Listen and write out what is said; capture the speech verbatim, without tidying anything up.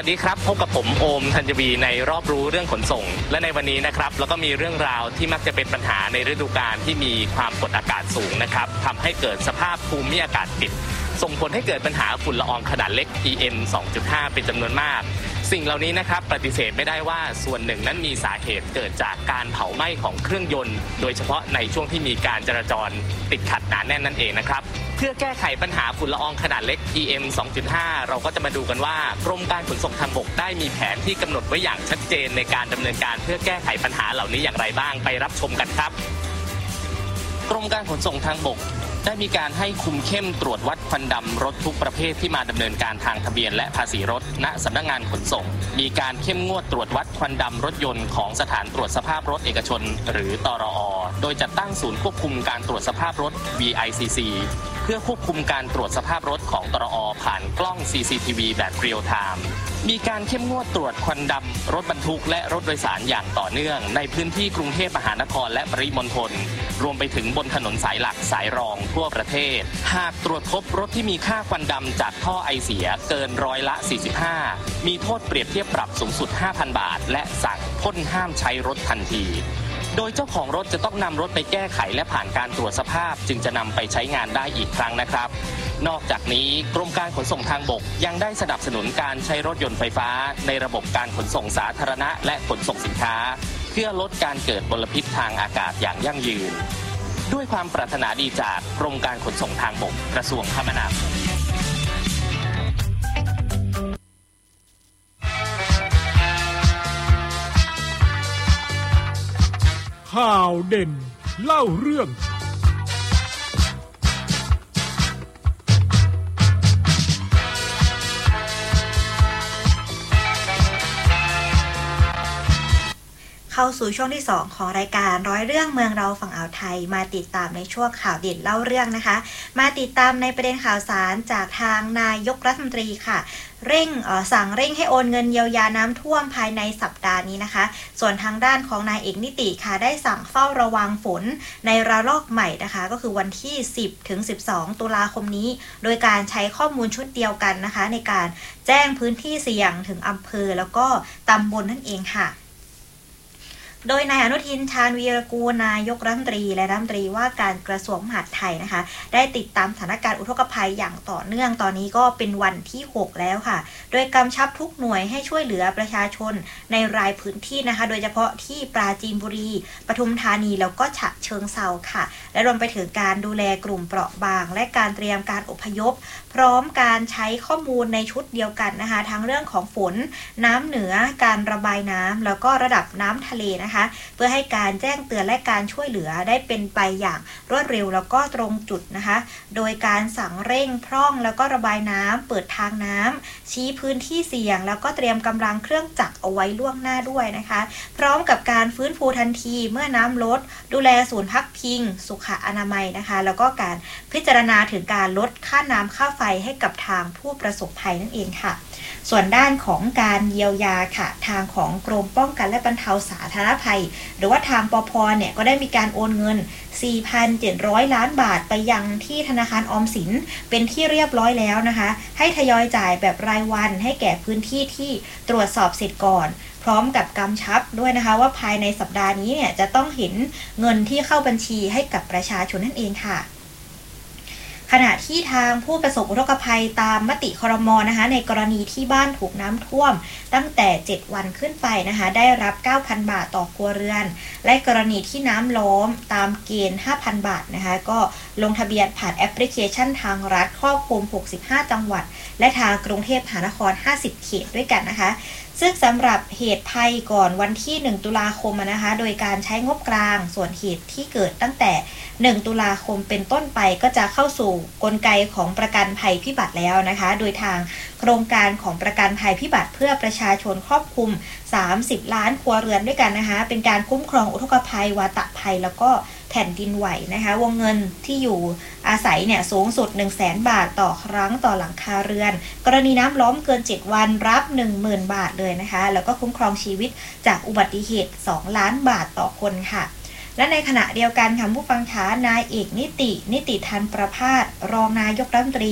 ดีครับพบกับผมโอมธัญวีในรอบรู้เรื่องขนส่งและในวันนี้นะครับแล้วก็มีเรื่องราวที่มักจะเป็นปัญหาในฤดูกาลที่มีความกดอากาศสูงนะครับทำให้เกิดสภาพภูมิอากาศปิดส่งผลให้เกิดปัญหาฝุ่นละอองขนาดเล็ก พี เอ็ม สองจุดห้า เป็นจำนวนมากสิ่งเหล่านี้นะครับปฏิเสธไม่ได้ว่าส่วนหนึ่งนั้นมีสาเหตุเกิดจากการเผาไหม้ของเครื่องยนต์โดยเฉพาะในช่วงที่มีการจราจรติดขัดหนาแน่นนั่นเองนะครับเพื่อแก้ไขปัญหาฝุ่นละอองขนาดเล็ก พี เอ็ม สองจุดห้า เราก็จะมาดูกันว่ากรมการขนส่งทางบกได้มีแผนที่กำหนดไว้อย่างชัดเจนในการดำเนินการเพื่อแก้ไขปัญหาเหล่านี้อย่างไรบ้างไปรับชมกันครับกรมการขนส่งทางบกได้มีการให้คุมเข้มตรวจวัดควันดำรถทุกประเภทที่มาดำเนินการทางทะเบียนและภาษีรถณสำนักงานขนส่งมีการเข้มงวดตรวจวัดควันดำรถยนต์ของสถานตรวจสภาพรถเอกชนหรือตรอ.โดยจัดตั้งศูนย์ควบคุมการตรวจสภาพรถ วี ไอ ซี ซี เพื่อควบคุมการตรวจสภาพรถของตรอ.ผ่านกล้อง ซี ซี ที วี แบบเรียลไทม์มีการเข้มงวดตรวจควันดำรถบรรทุกและรถโดยสารอย่างต่อเนื่องในพื้นที่กรุงเทพมหานครและปริมณฑลรวมไปถึงบนถนนสายหลักสายรองทั่วประเทศหากตรวจพบรถที่มีค่าควันดำจากท่อไอเสียเกินร้อยละสี่สิบห้ามีโทษเปรียบเทียบปรับสูงสุด ห้าพัน บาทและสั่งพ่นห้ามใช้รถทันทีโดยเจ้าของรถจะต้องนำรถไปแก้ไขและผ่านการตรวจสภาพจึงจะนำไปใช้งานได้อีกครั้งนะครับนอกจากนี้กรมการขนส่งทางบกยังได้สนับสนุนการใช้รถยนต์ไฟฟ้าในระบบการขนส่งสาธารณะและขนส่งสินค้าเพื่อลดการเกิดมลพิษทางอากาศอย่างยั่งยืนด้วยความปรารถนาดีจากกรมการขนส่งทางบกกระทรวงคมนาคมข่าวเด่นเล่าเรื่องเข้าสู่ช่วงที่สองของรายการร้อยเรื่องเมืองเราฝั่งอ่าวไทยมาติดตามในช่วงข่าวเด่นเล่าเรื่องนะคะมาติดตามในประเด็นข่าวสารจากทางนายกรัฐมนตรีค่ะเร่งสั่งเร่งให้โอนเงินเยียวยาน้ำท่วมภายในสัปดาห์นี้นะคะส่วนทางด้านของนายเอกนิติค่ะได้สั่งเฝ้าระวังฝนในระลอกใหม่นะคะก็คือวันที่สิบถึงสิบสองตุลาคมนี้โดยการใช้ข้อมูลชุดเดียวกันนะคะในการแจ้งพื้นที่เสี่ยงถึงอำเภอแล้วก็ตำบลนั่นเองค่ะโดยนายอนุทินชาญวีรกูลนายกรัฐมนตรีและรัฐมนตรีว่าการกระทรวงมหาดไทยนะคะได้ติดตามสถานการณ์อุทกภัยอย่างต่อเนื่องตอนนี้ก็เป็นวันที่หกแล้วค่ะโดยกำชับทุกหน่วยให้ช่วยเหลือประชาชนในรายพื้นที่นะคะโดยเฉพาะที่ปราจีนบุรีปทุมธานีแล้วก็ฉะเชิงเทราค่ะและรวมไปถึงการดูแลกลุ่มเปราะบางและการเตรียมการอพยพพร้อมการใช้ข้อมูลในชุดเดียวกันนะคะทั้งเรื่องของฝนน้ำเหนือการระบายน้ำแล้วก็ระดับน้ำทะเลนะคะเพื่อให้การแจ้งเตือนและการช่วยเหลือได้เป็นไปอย่างรวดเร็วแล้วก็ตรงจุดนะคะโดยการสั่งเร่งพร่องแล้วก็ระบายน้ำเปิดทางน้ำชี้พื้นที่เสี่ยงแล้วก็เตรียมกำลังเครื่องจักรเอาไว้ล่วงหน้าด้วยนะคะพร้อมกับการฟื้นฟูทันทีเมื่อน้ำลดดูแลศูนย์พักพิงสุขอนามัยนะคะแล้วก็การพิจารณาถึงการลดค่าน้ำค่าไฟให้กับทางผู้ประสบภัยนั่นเองค่ะส่วนด้านของการเยียวยาค่ะทางของกรมป้องกันและบรรเทาสาธารณภัยหรือว่าทางปภ.เนี่ยก็ได้มีการโอนเงิน สี่พันเจ็ดร้อย ล้านบาทไปยังที่ธนาคารออมสินเป็นที่เรียบร้อยแล้วนะคะให้ทยอยจ่ายแบบรายวันให้แก่พื้นที่ที่ตรวจสอบเสร็จก่อนพร้อมกับกำชับด้วยนะคะว่าภายในสัปดาห์นี้เนี่ยจะต้องเห็นเงินที่เข้าบัญชีให้กับประชาชนนั่นเองค่ะขณะที่ทางผู้ประสบอุทกภัยตามมติครม.นะคะในกรณีที่บ้านถูกน้ำท่วมตั้งแต่เจ็ดวันขึ้นไปนะคะได้รับ เก้าพัน บาทต่อครัวเรือนและกรณีที่น้ำล้อมตามเกณฑ์ ห้าพัน บาทนะคะก็ลงทะเบียนผ่านแอปพลิเคชันทางรัฐครอบคลุมหกสิบห้าจังหวัดและทางกรุงเทพมหานครห้าสิบเขตด้วยกันนะคะซึ่งสำหรับเหตุภัยก่อนวันที่หนึ่งตุลาคมนะคะโดยการใช้งบกลางส่วนเหตุที่เกิดตั้งแต่หนึ่งตุลาคมเป็นต้นไปก็จะเข้าสู่กลไกของประกันภัยพิบัติแล้วนะคะโดยทางโครงการของประกันภัยพิบัติเพื่อประชาชนครอบคลุมสามสิบล้านครัวเรือนด้วยกันนะคะเป็นการคุ้มครองอุทกภัยวาตภัยแล้วก็แผ่นดินไหวนะคะวงเงินที่อยู่อาศัยเนี่ยสูงสุด หนึ่งแสน บาทต่อครั้งต่อหลังคาเรือนกรณีน้ำล้อมเกินเจ็ดวันรับ หนึ่งหมื่น บาทเลยนะคะแล้วก็คุ้มครองชีวิตจากอุบัติเหตุสองล้านบาทต่อคนค่ะและในขณะเดียวกันค่ะผู้ฟังขานายเอกนิตินิติธันประภาสรองนายกรัฐมนตรี